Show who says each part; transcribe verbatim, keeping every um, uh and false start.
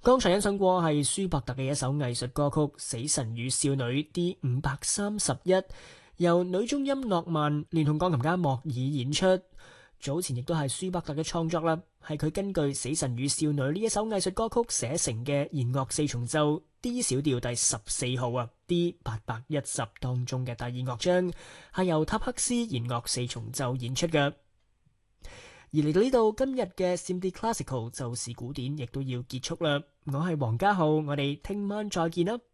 Speaker 1: 剛才欣賞過係舒伯特嘅一首藝術歌曲《死神與少女》D 五百三十一，由女中音諾曼連同鋼琴家莫爾演出。早前亦都係舒伯特嘅創作啦，係佢根據《死神與少女》呢一首藝術歌曲寫成嘅弦樂四重奏 D 小調第十四號啊 D 八百一十當中嘅第二樂章，係由塔克斯弦樂四重奏演出嘅。而嚟到呢度，今日嘅 Simply Classical 就是古典，亦都要結束啦。我係黃家浩，我哋聽晚再見啦。